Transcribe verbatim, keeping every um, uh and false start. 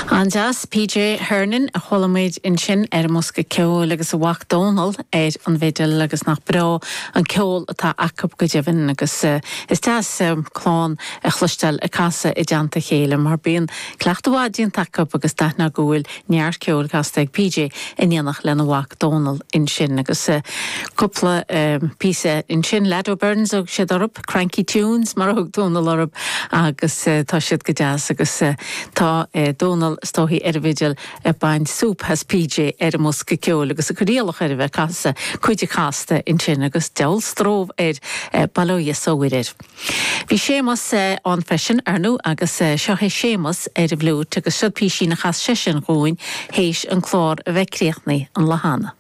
Anjas P J Hernan a cholamid in sin er musca ceol agus a wach Donald er an vedel agus nach bra an ceol atá acab go jefin agus uh, is tas um, clán a chlustel a casa i janta chéile mar bíon clachtawádíon tacab agus dana gúil near ceol castag P J in ianach lena wach Donald in sin agus uh, couple um, písa in sin Lado Burns og siad orb Cranky Tunes mar og Donald orb agus uh, tá siad go jazz agus uh, tá uh, Donald stohi er vigil e bain soup has P J er musca ceol agus a curialach er ve casa cuide casta in sin agus deol stróv er uh, baloia sóirir. Vi sémas uh, an fresin arnú agus uh, seo hé sémas er vlút agus siad pí sína chas sesin góin héis an chlár a vecréachni an lahana.